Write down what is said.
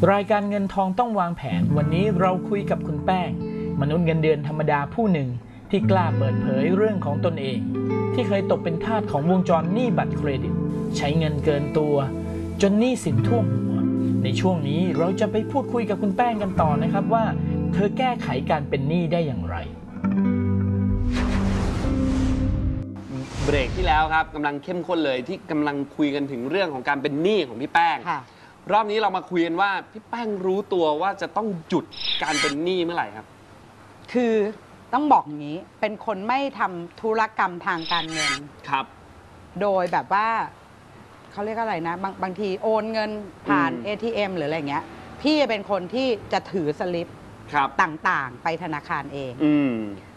รายการเงินทองต้องวางแผนวันนี้เราคุยกับคุณแป้งมนุษย์เงินเดือนธรรมดาผู้หนึ่งที่กล้าเปิดเผยเรื่องของตนเองที่เคยตกเป็นทาสของวงจรหนี้บัตรเครดิตใช้เงินเกินตัวจนหนี้สินท่วมหัวในช่วงนี้เราจะไปพูดคุยกับคุณแป้งกันต่อนะครับว่าเธอแก้ไขการเป็นหนี้ได้อย่างไรเบรกที่แล้วครับกำลังเข้มข้นเลยที่กำลังคุยกันถึงเรื่องของการเป็นหนี้ของพี่แป้งรอบนี้เรามาคุยกันว่าพี่แป้งรู้ตัวว่าจะต้องหยุดการเป็นหนี้เมื่อไหร่ครับคือต้องบอกอย่างนี้เป็นคนไม่ทำธุรกรรมทางการเงินครับโดยแบบว่าเขาเรียกอะไรนะบางทีโอนเงินผ่าน ATM หรืออะไรเงี้ยพี่เป็นคนที่จะถือสลิปต่างๆไปธนาคารเอง